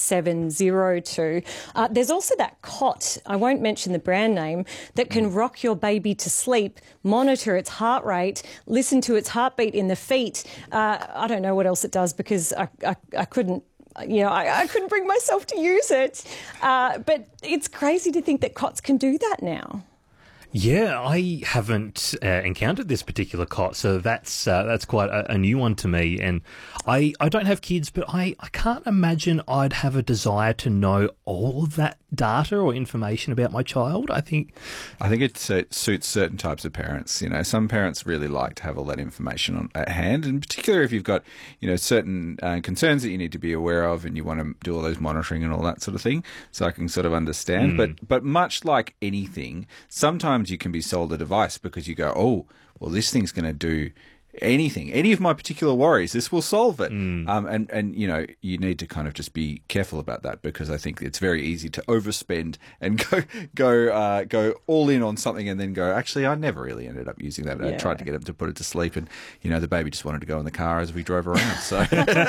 702. There's also that cot, I won't mention the brand name, that can rock your baby to sleep, monitor its heart rate, listen to its heartbeat in the feet. I don't know what else it does because I couldn't. I couldn't bring myself to use it. But it's crazy to think that cots can do that now. Yeah, I haven't encountered this particular cot, so that's quite a new one to me. And I don't have kids, but I can't imagine I'd have a desire to know all of that data or information about my child. I think it suits certain types of parents. Some parents really like to have all that information at hand, in particular if you've got certain concerns that you need to be aware of, and you want to do all those monitoring and all that sort of thing. So I can sort of understand. But much like anything, sometimes you can be sold a device because you go, oh, well, this thing's going to do anything, any of my particular worries, this will solve it. And you need to kind of just be careful about that, because I think it's very easy to overspend and go all in on something and then go, actually, I never really ended up using that. I tried to get him to put it to sleep, and the baby just wanted to go in the car as we drove around. So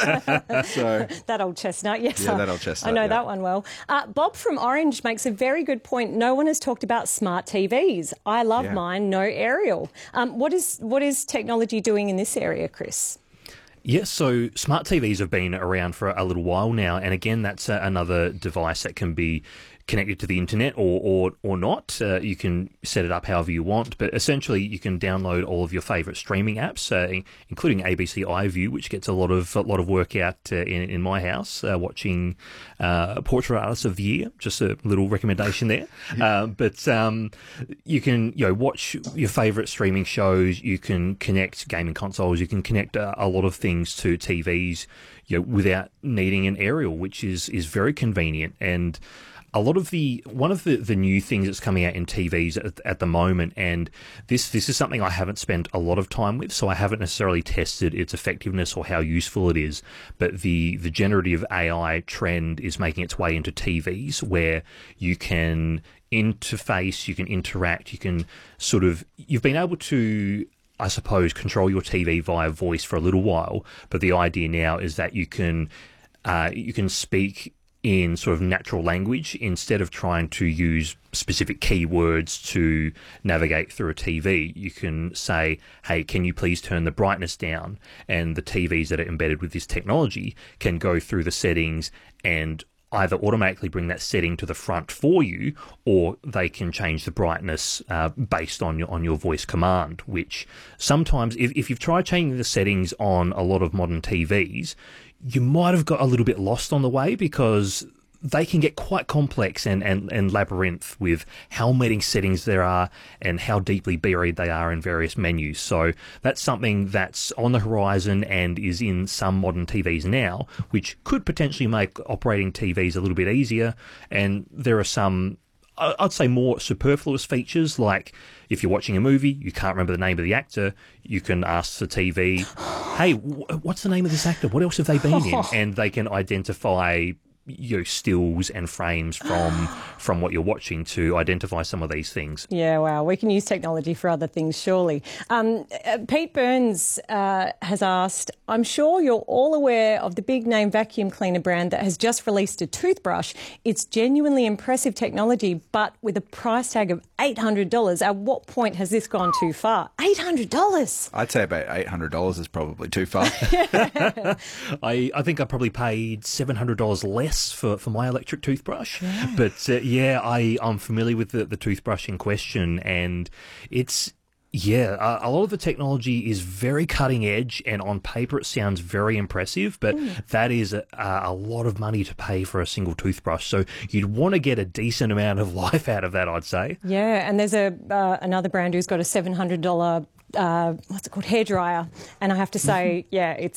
that old chestnut, yes. Yeah, that old chestnut. I know that one well. Bob from Orange makes a very good point. No one has talked about smart TVs. I love mine, no aerial. What is technology doing in this area, Chris? Yes, so smart TVs have been around for a little while now, and again, that's another device that can be connected to the internet or not. You can set it up however you want, but essentially you can download all of your favourite streaming apps, including ABC iView, which gets a lot of work out in my house, watching Portrait Artist of the Year. Just a little recommendation there. But you can watch your favourite streaming shows. You can connect gaming consoles. You can connect a lot of things to TVs, without needing an aerial, which is very convenient. And one of the new things that's coming out in TVs at the moment, and this is something I haven't spent a lot of time with, so I haven't necessarily tested its effectiveness or how useful it is, but the generative AI trend is making its way into TVs, where you can interface, you can interact, you've been able to, I suppose, control your TV via voice for a little while, but the idea now is that you can speak in sort of natural language instead of trying to use specific keywords to navigate through a TV. You can say, hey, can you please turn the brightness down? And the TVs that are embedded with this technology can go through the settings and either automatically bring that setting to the front for you, or they can change the brightness based on your voice command, which sometimes, if you've tried changing the settings on a lot of modern TVs, you might have got a little bit lost on the way, because they can get quite complex and labyrinth with how many settings there are and how deeply buried they are in various menus. So that's something that's on the horizon and is in some modern TVs now, which could potentially make operating TVs a little bit easier. And there are some, I'd say, more superfluous features, like if you're watching a movie, you can't remember the name of the actor, you can ask the TV, hey, what's the name of this actor? What else have they been in? And they can identify stills and frames from what you're watching to identify some of these things. Yeah, wow. We can use technology for other things, surely. Pete Burns has asked, I'm sure you're all aware of the big name vacuum cleaner brand that has just released a toothbrush. It's genuinely impressive technology, but with a price tag of $800. At what point has this gone too far? $800? I'd say about $800 is probably too far. I think I probably paid $700 less for my electric toothbrush. Yeah. But I'm familiar with the toothbrush in question, and it's a lot of the technology is very cutting edge, and on paper it sounds very impressive, but that is a lot of money to pay for a single toothbrush. So you'd want to get a decent amount of life out of that, I'd say. Yeah, and there's another brand who's got a $700 what's it called, hairdryer, and I have to say,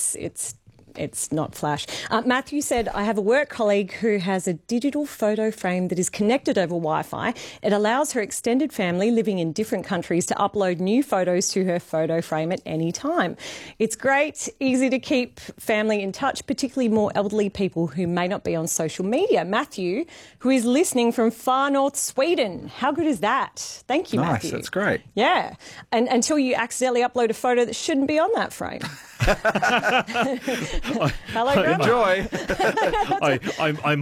it's not flash. Matthew said, I have a work colleague who has a digital photo frame that is connected over Wi-Fi. It allows her extended family living in different countries to upload new photos to her photo frame at any time. It's great, easy to keep family in touch, particularly more elderly people who may not be on social media. Matthew, who is listening from far north Sweden. How good is that? Thank you, Matthew. Nice, that's great. Yeah, and until you accidentally upload a photo that shouldn't be on that frame. Hello, Grandma. Enjoy. I'm